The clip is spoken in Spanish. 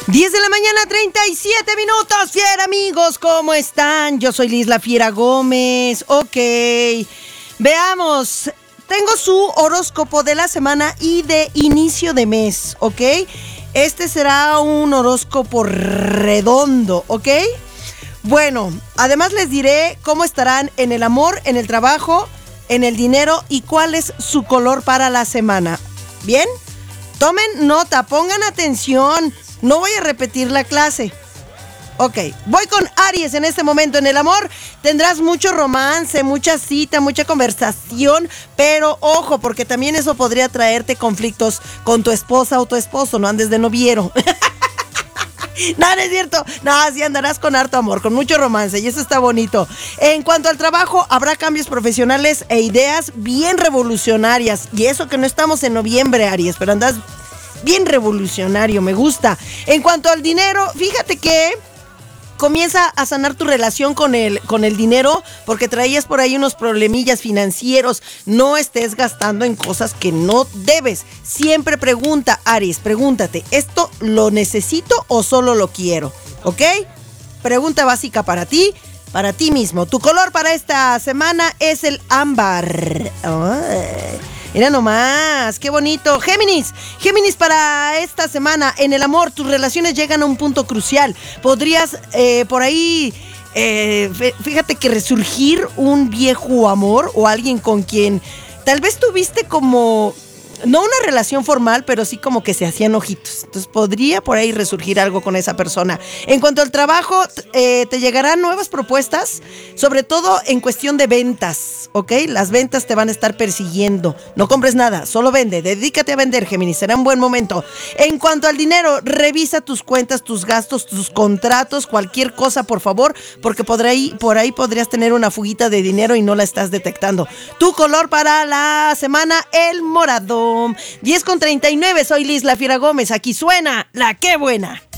10 de la mañana, 37 minutos, fiera amigos, ¿cómo están? Yo soy Liz La Fiera Gómez. Ok, veamos, tengo su horóscopo de la semana y de inicio de mes, ¿ok? Este será un horóscopo redondo, ¿ok? Bueno, además les diré cómo estarán en el amor, en el trabajo, en el dinero y cuál es su color para la semana. ¿Bien? Tomen nota, pongan atención. No voy a repetir la clase. Ok, voy con Aries en este momento. En el amor tendrás mucho romance, mucha cita, mucha conversación, pero ojo, porque también eso podría traerte conflictos con tu esposa o tu esposo, no andes de noviero. No, no es cierto. No, sí andarás con harto amor, con mucho romance y eso está bonito. En cuanto al trabajo, habrá cambios profesionales e ideas bien revolucionarias. Y eso que no estamos en noviembre, Aries, pero andas bien revolucionario, me gusta. En cuanto al dinero, fíjate que comienza a sanar tu relación con el dinero, porque traías por ahí unos problemillas financieros. No estés gastando en cosas que no debes. Siempre pregunta, Aries, pregúntate, ¿esto lo necesito o solo lo quiero? ¿Ok? Pregunta básica para ti mismo. Tu color para esta semana es el ámbar. Ay, mira nomás, qué bonito. Géminis, para esta semana, en el amor, tus relaciones llegan a un punto crucial. Podrías por ahí, fíjate que resurgir un viejo amor o alguien con quien tal vez tuviste como, no una relación formal, pero sí como que se hacían ojitos. Entonces podría por ahí resurgir algo con esa persona. En cuanto al trabajo, te llegarán nuevas propuestas, sobre todo en cuestión de ventas, ¿ok? Las ventas te van a estar persiguiendo. No compres nada, solo vende. Dedícate a vender, Géminis, será un buen momento. En cuanto al dinero, revisa tus cuentas, tus gastos, tus contratos, cualquier cosa, por favor, porque por ahí podrías tener una fuguita de dinero y no la estás detectando. Tu color para la semana, el morado. 10:39, soy Liz La Fiera Gómez. Aquí suena La Qué Buena.